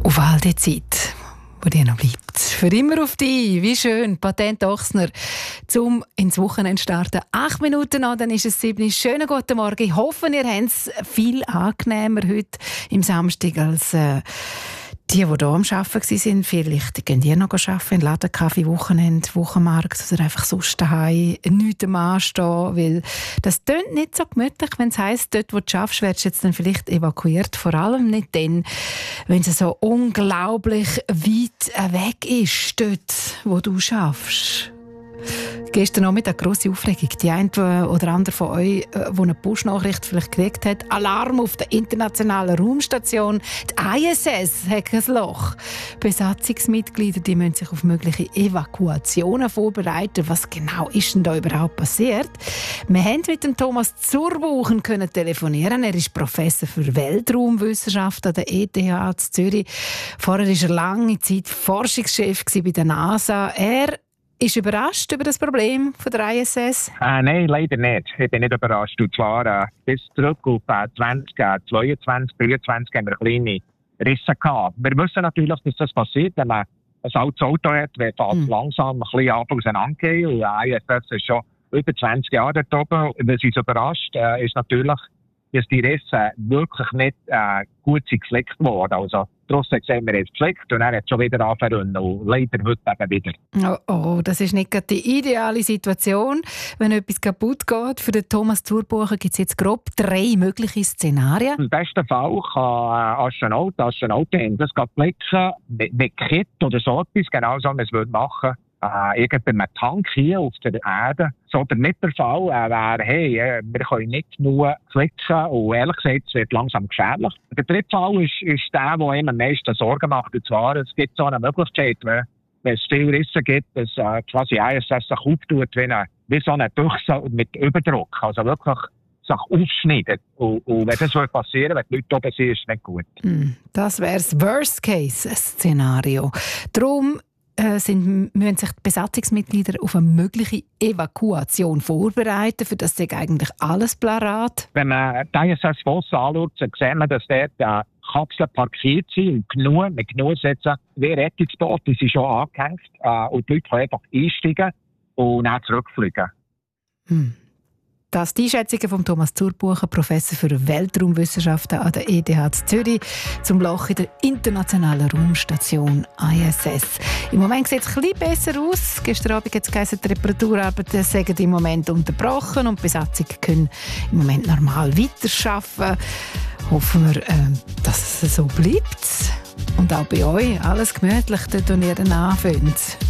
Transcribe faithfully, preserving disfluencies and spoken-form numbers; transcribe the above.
Auf all die Zeit, wo dir noch bleibt. Für immer auf dich. Wie schön. Patent Ochsner. Zum ins Wochenende starten. Acht Minuten an, dann ist es sieben. Schönen guten Morgen. Ich hoffe, ihr habt es viel angenehmer heute im Samstag als äh, die, die hier am Arbeiten waren. Vielleicht gehen die noch arbeiten, in Laden, Kaffee, Wochenende, Wochenmarkt oder einfach sonst daheim nichts am Anstehen. Weil das tönt nicht so gemütlich, wenn es heisst, dort, wo du arbeitest, wirst du jetzt dann vielleicht evakuiert. Vor allem nicht dann, wenn es so unglaublich weit weg ist, dort, wo du arbeitest. Gestern noch mit einer grossen Aufregung. Die eine oder andere von euch, die eine Push-Nachricht vielleicht gekriegt hat, Alarm auf der internationalen Raumstation. Die I S S hat ein Loch. Besatzungsmitglieder die müssen sich auf mögliche Evakuationen vorbereiten. Was genau ist denn da überhaupt passiert? Wir haben mit dem Thomas Zurbuchen können telefonieren. Er ist Professor für Weltraumwissenschaft an der E T H in Zürich. Vorher war er lange Zeit Forschungschef bei der NASA. Er ist überrascht über das Problem von der I S S? Äh, nein, leider nicht. Ich bin nicht überrascht. Und zwar äh, bis zurück auf äh, zwanzig zweiundzwanzig, dreiundzwanzig haben wir kleine Risse gehabt. Wir wissen natürlich, dass das passiert, wenn man ein altes Auto hat, wird halt mhm. langsam ein bisschen auseinandergehen. Und die I S S ist schon über zwanzig Jahre dort oben. Was uns überrascht, äh, ist natürlich, dass die Risse wirklich nicht äh, gut sind geflickt worden. Also, draussen sehen wir jetzt geflickt und dann hat es schon wieder angefangen und leider heute eben wieder. Oh, oh, das ist nicht gerade die ideale Situation, wenn etwas kaputt geht. Für den Thomas Zurbuchen gibt es jetzt grob drei mögliche Szenarien. Im besten Fall kann ein Astronaut, Astronautin das flicken mit, mit Kit oder so etwas, genau so, wie man es würde machen. Äh, irgendein Tank hier auf der Erde. So der nicht der Fall äh, wäre, hey, äh, wir können nicht nur flicken und ehrlich gesagt, es wird langsam gefährlich. Der dritte Fall ist, ist der, der ihm am meisten Sorgen macht. Und zwar, es gibt so eine Möglichkeit, wenn, wenn es viele Risse gibt, dass äh, quasi I S S sich auftut wie, eine, wie so eine Durchsage mit Überdruck. Also wirklich sich aufschneiden. Und, und wenn das passieren würde, wenn die Leute oben sind, ist es nicht gut. Das wäre das Worst-Case-Szenario. Darum Sind, müssen sich die Besatzungsmitglieder auf eine mögliche Evakuation vorbereiten. Für das ist eigentlich alles parat. Wenn man die I S S von aussen anschaut, dann sieht man, dass dort äh, Kapseln parkiert sind und genug, mit genug Sätzen wie Rettungsboote, die sind schon angehängt. Äh, und die Leute können einfach einsteigen und dann zurückfliegen. Hm. Das die Einschätzungen von Thomas Zurbuchen, Professor für Weltraumwissenschaften an der E T H Zürich, zum Loch in der internationalen Raumstation I S S. Im Moment sieht es ein bisschen besser aus. Gestern Abend hat es geheißen, die Reparaturarbeiten sind im Moment unterbrochen und die Besatzung können im Moment normal weiterarbeiten. Hoffen wir, dass es so bleibt. Und auch bei euch alles gemütlich, dort, wo ihr anfängt.